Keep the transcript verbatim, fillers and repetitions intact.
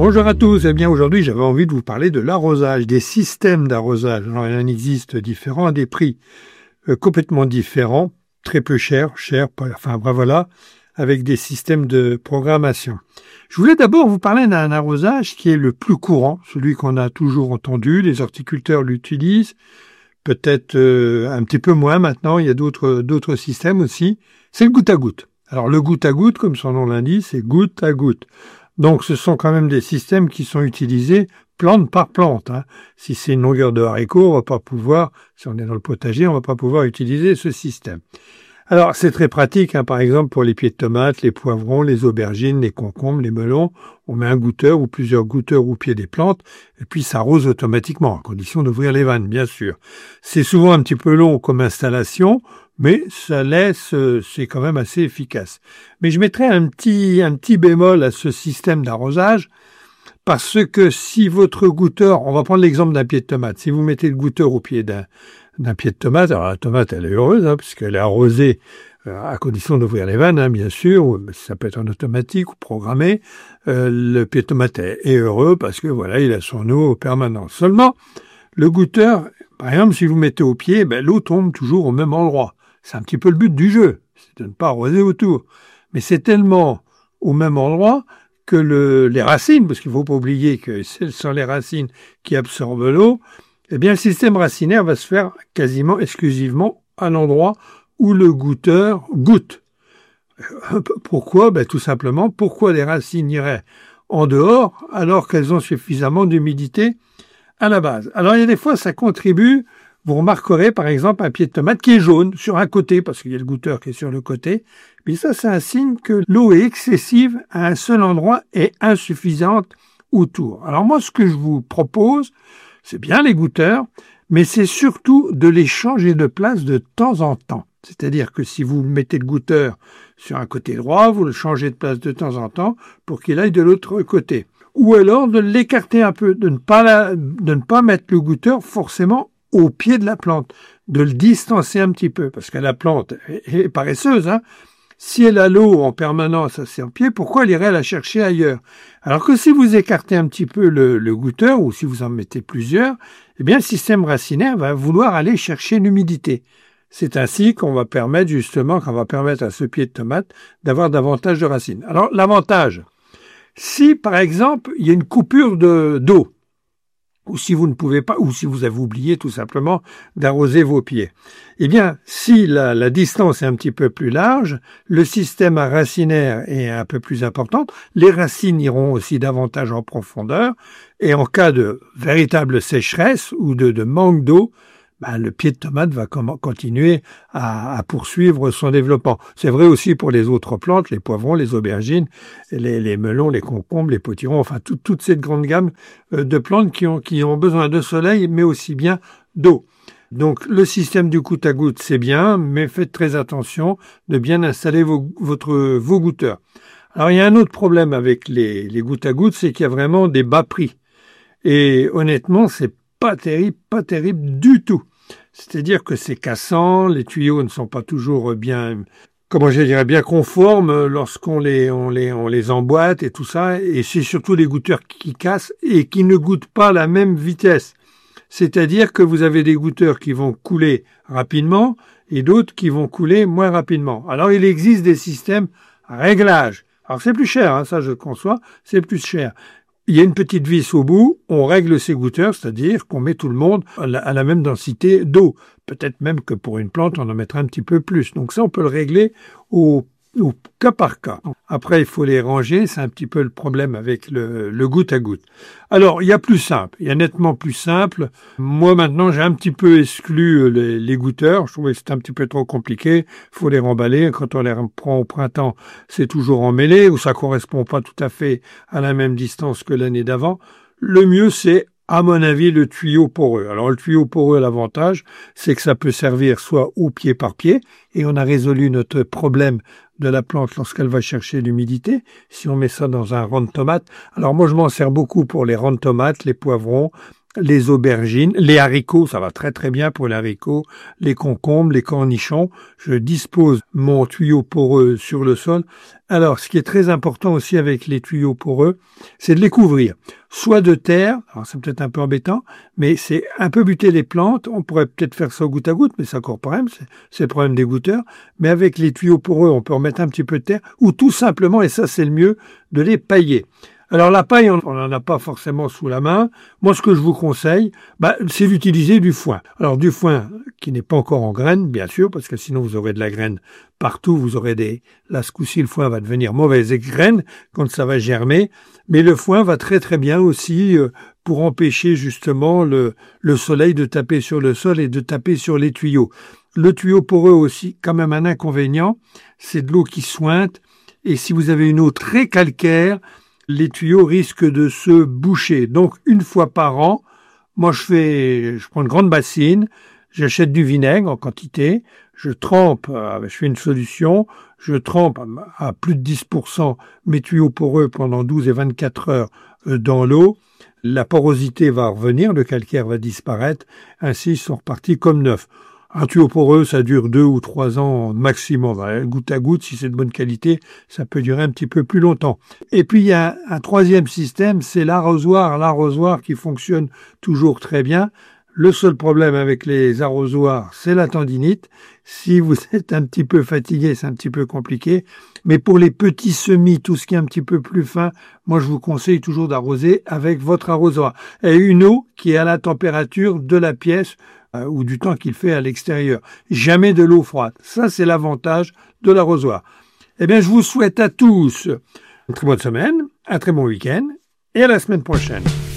Bonjour à tous, eh bien aujourd'hui j'avais envie de vous parler de l'arrosage, des systèmes d'arrosage. Alors il en existe différents à des prix euh, complètement différents, très peu chers, chers, enfin bref voilà, avec des systèmes de programmation. Je voulais d'abord vous parler d'un arrosage qui est le plus courant, celui qu'on a toujours entendu, les horticulteurs l'utilisent, peut-être euh, un petit peu moins maintenant, il y a d'autres d'autres systèmes aussi, c'est le goutte à goutte. Alors le goutte à goutte, comme son nom l'indique, c'est goutte à goutte. Donc ce sont quand même des systèmes qui sont utilisés plante par plante. Hein. Si c'est une longueur de haricot, on va pas pouvoir, si on est dans le potager, on va pas pouvoir utiliser ce système. Alors c'est très pratique, hein, par exemple pour les pieds de tomates, les poivrons, les aubergines, les concombres, les melons. On met un goutteur ou plusieurs goutteurs au pied des plantes et puis ça arrose automatiquement, à condition d'ouvrir les vannes, bien sûr. C'est souvent un petit peu long comme installation, mais ça laisse, c'est quand même assez efficace. Mais je mettrai un petit, un petit bémol à ce système d'arrosage, parce que si votre goutteur, on va prendre l'exemple d'un pied de tomate, si vous mettez le goutteur au pied d'un, d'un pied de tomate, alors la tomate elle est heureuse, hein, puisqu'elle est arrosée euh, à condition d'ouvrir les vannes, hein, bien sûr, ça peut être en automatique ou programmé, euh, le pied de tomate est, est heureux parce que voilà, il a son eau permanente. Seulement, le goutteur, par exemple, si vous mettez au pied, ben, l'eau tombe toujours au même endroit. C'est un petit peu le but du jeu, c'est de ne pas arroser autour. Mais c'est tellement au même endroit que le, les racines, parce qu'il ne faut pas oublier que ce sont les racines qui absorbent l'eau, eh bien le système racinaire va se faire quasiment exclusivement à l'endroit où le goutteur goûte. Pourquoi? Ben, tout simplement, pourquoi les racines iraient en dehors alors qu'elles ont suffisamment d'humidité à la base? Alors il y a des fois, ça contribue. Vous remarquerez par exemple un pied de tomate qui est jaune sur un côté, parce qu'il y a le goutteur qui est sur le côté. Mais ça, c'est un signe que l'eau est excessive à un seul endroit et insuffisante autour. Alors moi, ce que je vous propose, c'est bien les goutteurs, mais c'est surtout de les changer de place de temps en temps. C'est-à-dire que si vous mettez le goutteur sur un côté droit, vous le changez de place de temps en temps pour qu'il aille de l'autre côté. Ou alors de l'écarter un peu, de ne pas, la, de ne pas mettre le goutteur forcément au pied de la plante, de le distancer un petit peu, parce que la plante est paresseuse, hein. Si elle a l'eau en permanence à ses pieds, pourquoi elle irait la chercher ailleurs? Alors que si vous écartez un petit peu le, le goutteur, ou si vous en mettez plusieurs, eh bien le système racinaire va vouloir aller chercher l'humidité. C'est ainsi qu'on va permettre justement, qu'on va permettre à ce pied de tomate d'avoir davantage de racines. Alors l'avantage, si par exemple il y a une coupure de, d'eau, ou si vous ne pouvez pas, ou si vous avez oublié tout simplement d'arroser vos pieds. Eh bien, si la, la distance est un petit peu plus large, le système racinaire est un peu plus important, les racines iront aussi davantage en profondeur, et en cas de véritable sécheresse ou de, de manque d'eau, ben, le pied de tomate va continuer à, à poursuivre son développement. C'est vrai aussi pour les autres plantes, les poivrons, les aubergines, les, les melons, les concombres, les potirons, enfin tout, toute cette grande gamme de plantes qui ont, qui ont besoin de soleil, mais aussi bien d'eau. Donc le système du goutte à goutte, c'est bien, mais faites très attention de bien installer vos, votre, vos gouteurs. Alors il y a un autre problème avec les, les gouttes à goutte, c'est qu'il y a vraiment des bas prix. Et honnêtement, c'est pas terrible, pas terrible du tout. C'est-à-dire que c'est cassant, les tuyaux ne sont pas toujours bien, comment je dirais, bien conformes lorsqu'on les, on les, on les emboîte et tout ça, et c'est surtout les gouteurs qui cassent et qui ne goûtent pas à la même vitesse. C'est-à-dire que vous avez des gouteurs qui vont couler rapidement et d'autres qui vont couler moins rapidement. Alors il existe des systèmes à réglage. Alors c'est plus cher, hein, ça je conçois, c'est plus cher. Il y a une petite vis au bout, on règle ces gouteurs, c'est-à-dire qu'on met tout le monde à la, à la même densité d'eau. Peut-être même que pour une plante, on en mettra un petit peu plus. Donc ça, on peut le régler au, au cas par cas. Après, il faut les ranger, c'est un petit peu le problème avec le, le goutte à goutte. Alors, il y a plus simple, il y a nettement plus simple. Moi, maintenant, j'ai un petit peu exclu les, les gouteurs. Je trouvais que c'était un petit peu trop compliqué. Il faut les remballer. Quand on les prend au printemps, c'est toujours emmêlé ou ça correspond pas tout à fait à la même distance que l'année d'avant. Le mieux, c'est, à mon avis, le tuyau poreux. Alors, le tuyau poreux, l'avantage, c'est que ça peut servir soit au pied par pied, et on a résolu notre problème de la plante lorsqu'elle va chercher l'humidité, si on met ça dans un rang de tomates. Alors moi, je m'en sers beaucoup pour les rangs de tomates, les poivrons, les aubergines, les haricots, ça va très très bien pour les haricots, les concombres, les cornichons. Je dispose mon tuyau poreux sur le sol. Alors, ce qui est très important aussi avec les tuyaux poreux, c'est de les couvrir. Soit de terre, alors c'est peut-être un peu embêtant, mais c'est un peu buter les plantes. On pourrait peut-être faire ça au goutte à goutte, mais c'est encore problème, c'est, c'est le problème des goutteurs. Mais avec les tuyaux poreux, on peut remettre un petit peu de terre, ou tout simplement, et ça c'est le mieux, de les pailler. Alors la paille, on n'en a pas forcément sous la main. Moi, ce que je vous conseille, bah, c'est d'utiliser du foin. Alors du foin qui n'est pas encore en graines, bien sûr, parce que sinon vous aurez de la graine partout. Vous aurez des... Là, ce coup-ci, le foin va devenir mauvaise graine quand ça va germer. Mais le foin va très très bien aussi euh, pour empêcher justement le, le soleil de taper sur le sol et de taper sur les tuyaux. Le tuyau poreux aussi, quand même un inconvénient, c'est de l'eau qui sointe. Et si vous avez une eau très calcaire, les tuyaux risquent de se boucher. Donc, une fois par an, moi, je fais, je prends une grande bassine, j'achète du vinaigre en quantité, je trempe, je fais une solution, je trempe à plus de dix pour cent mes tuyaux poreux pendant douze et vingt-quatre heures dans l'eau. La porosité va revenir, le calcaire va disparaître, ainsi ils sont repartis comme neufs. Un tuyau poreux, ça dure deux ou trois ans maximum. Goutte à goutte, si c'est de bonne qualité, ça peut durer un petit peu plus longtemps. Et puis, il y a un troisième système, c'est l'arrosoir. L'arrosoir qui fonctionne toujours très bien. Le seul problème avec les arrosoirs, c'est la tendinite. Si vous êtes un petit peu fatigué, c'est un petit peu compliqué. Mais pour les petits semis, tout ce qui est un petit peu plus fin, moi, je vous conseille toujours d'arroser avec votre arrosoir. Et une eau qui est à la température de la pièce euh, ou du temps qu'il fait à l'extérieur. Jamais de l'eau froide. Ça, c'est l'avantage de l'arrosoir. Eh bien, je vous souhaite à tous une très bonne semaine, un très bon week-end et à la semaine prochaine.